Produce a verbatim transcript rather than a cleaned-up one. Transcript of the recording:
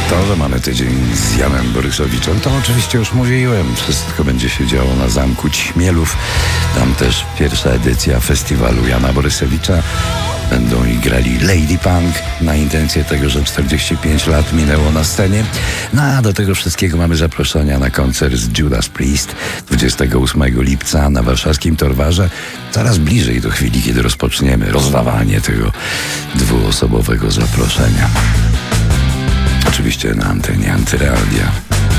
To, że mamy tydzień z Janem Borysowiczem, to oczywiście już mówiłem. Wszystko będzie się działo na Zamku Ćmielów. Tam też pierwsza edycja festiwalu Jana Borysowicza. Będą i grali Lady Punk na intencję tego, że czterdzieści pięć lat minęło na scenie. No a do tego wszystkiego mamy zaproszenia na koncert z Judas Priest dwudziestego ósmego lipca na warszawskim Torwarze. Coraz bliżej do chwili, kiedy rozpoczniemy rozdawanie tego dwuosobowego zaproszenia. Oczywiście na antenie Antyradia.